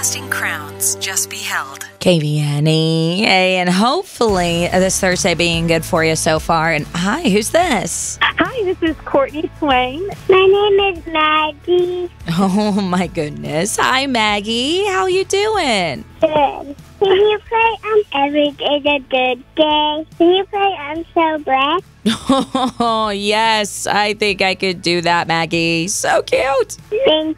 casting crowns just beheld. KVNE, and hopefully this Thursday being good for you so far. And hi, who's this? Hi, this is Courtney Swain. My name is Maggie. Oh my goodness. Hi, Maggie. How you doing? Good. Can you play Every Day's a Good Day? Can you play I'm So Blessed? Oh, yes. I think I could do that, Maggie. So cute. Thank